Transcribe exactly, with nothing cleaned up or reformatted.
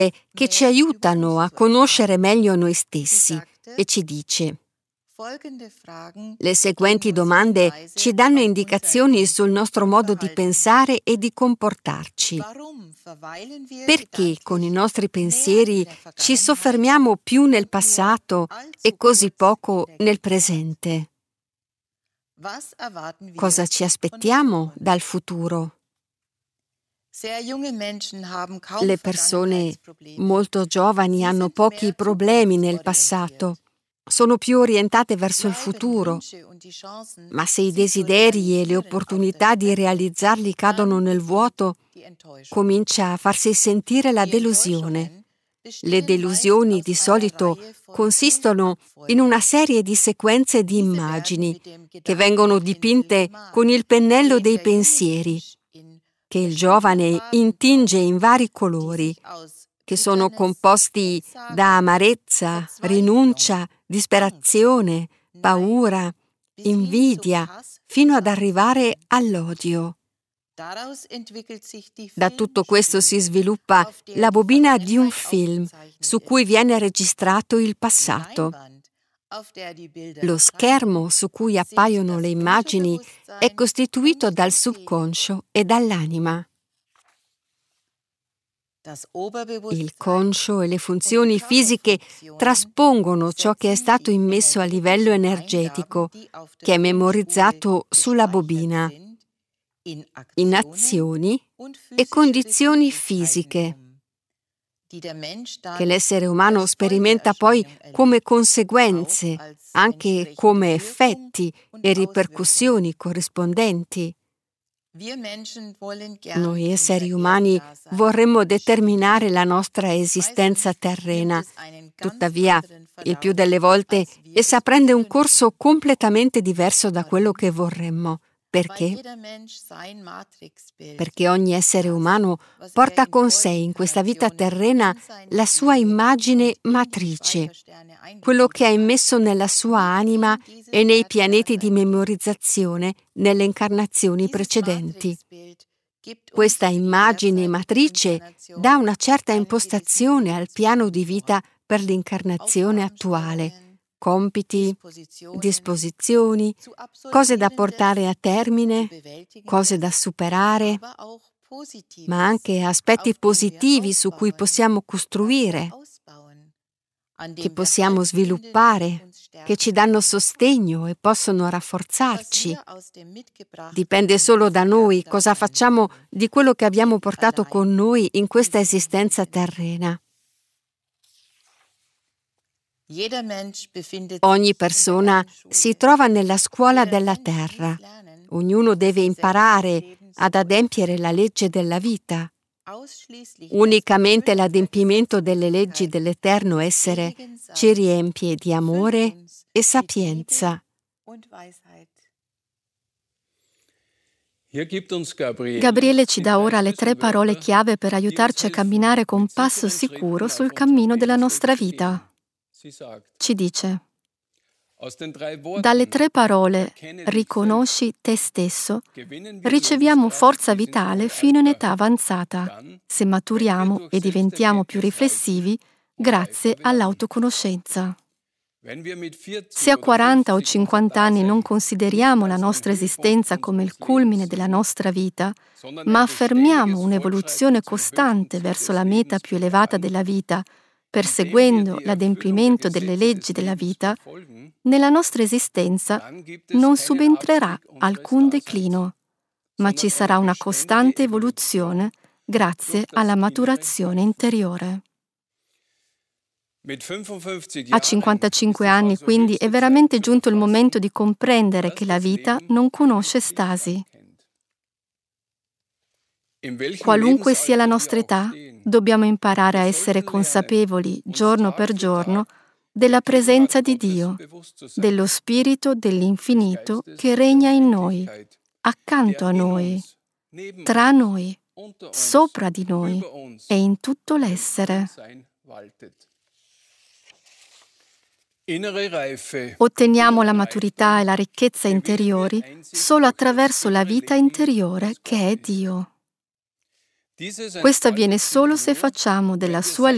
che ci aiutano a conoscere meglio noi stessi e ci dice: le seguenti domande ci danno indicazioni sul nostro modo di pensare e di comportarci. Perché con i nostri pensieri ci soffermiamo più nel passato e così poco nel presente? Cosa ci aspettiamo dal futuro? Le persone molto giovani hanno pochi problemi nel passato, sono più orientate verso il futuro, ma se i desideri e le opportunità di realizzarli cadono nel vuoto, comincia a farsi sentire la delusione. Le delusioni di solito consistono in una serie di sequenze di immagini che vengono dipinte con il pennello dei pensieri, che il giovane intinge in vari colori, che sono composti da amarezza, rinuncia, disperazione, paura, invidia, fino ad arrivare all'odio. Da tutto questo si sviluppa la bobina di un film su cui viene registrato il passato. Lo schermo su cui appaiono le immagini è costituito dal subconscio e dall'anima. Il conscio e le funzioni fisiche traspongono ciò che è stato immesso a livello energetico, che è memorizzato sulla bobina, in azioni e condizioni fisiche, che l'essere umano sperimenta poi come conseguenze, anche come effetti e ripercussioni corrispondenti. Noi esseri umani vorremmo determinare la nostra esistenza terrena, tuttavia, il più delle volte, essa prende un corso completamente diverso da quello che vorremmo. Perché? Perché ogni essere umano porta con sé in questa vita terrena la sua immagine matrice, quello che ha immesso nella sua anima e nei pianeti di memorizzazione nelle incarnazioni precedenti. Questa immagine matrice dà una certa impostazione al piano di vita per l'incarnazione attuale. Compiti, disposizioni, cose da portare a termine, cose da superare, ma anche aspetti positivi su cui possiamo costruire, che possiamo sviluppare, che ci danno sostegno e possono rafforzarci. Dipende solo da noi cosa facciamo di quello che abbiamo portato con noi in questa esistenza terrena. Ogni persona si trova nella scuola della terra. Ognuno deve imparare ad adempiere la legge della vita. Unicamente l'adempimento delle leggi dell'eterno essere ci riempie di amore e sapienza. Gabriele ci dà ora le tre parole chiave per aiutarci a camminare con passo sicuro sul cammino della nostra vita. Ci dice: dalle tre parole riconosci te stesso, riceviamo forza vitale fino in età avanzata, se maturiamo e diventiamo più riflessivi grazie all'autoconoscenza. Se a quaranta o cinquanta anni non consideriamo la nostra esistenza come il culmine della nostra vita, ma affermiamo un'evoluzione costante verso la meta più elevata della vita, perseguendo l'adempimento delle leggi della vita, nella nostra esistenza non subentrerà alcun declino, ma ci sarà una costante evoluzione grazie alla maturazione interiore. A cinquantacinque anni, quindi, è veramente giunto il momento di comprendere che la vita non conosce stasi. Qualunque sia la nostra età, dobbiamo imparare a essere consapevoli, giorno per giorno, della presenza di Dio, dello Spirito dell'infinito che regna in noi, accanto a noi, tra noi, sopra di noi e in tutto l'essere. Otteniamo la maturità e la ricchezza interiori solo attraverso la vita interiore che è Dio. Questo avviene solo se facciamo della sua